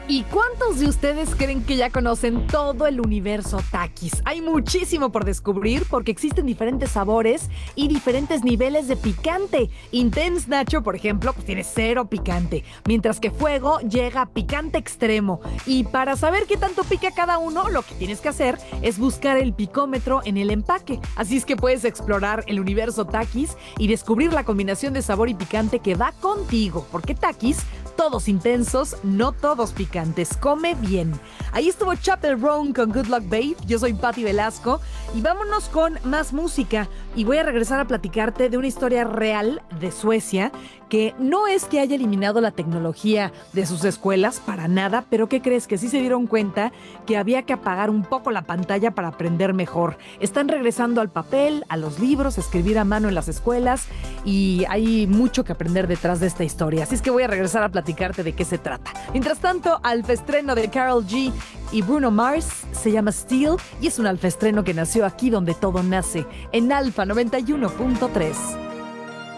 ¿Y cuántos de ustedes creen que ya conocen todo el universo Takis? Hay muchísimo por descubrir porque existen diferentes sabores y diferentes niveles de picante. Intense Nacho, por ejemplo, pues tiene cero picante, mientras que Fuego llega a picante extremo. Y para saber qué tanto pica cada uno, lo que tienes que hacer es buscar el picómetro en el empaque. Así es que puedes explorar el universo Takis y descubrir la combinación de sabor y picante que va contigo, porque Takis, todos intensos, no todos picantes. Come bien. Ahí estuvo Chapel Roan con Good Luck Babe. Yo soy Patti Velasco y vámonos con más música. Y voy a regresar a platicarte de una historia real de Suecia que no es que haya eliminado la tecnología de sus escuelas para nada, pero ¿qué crees? Que sí se dieron cuenta que había que apagar un poco la pantalla para aprender mejor. Están regresando al papel, a los libros, a escribir a mano en las escuelas y hay mucho que aprender detrás de esta historia. Así es que voy a regresar a platicarte de qué se trata. Mientras tanto, alfaestreno de Karol G y Bruno Mars se llama Steel y es un alfaestreno que nació aquí donde todo nace, en Alfa 91.3.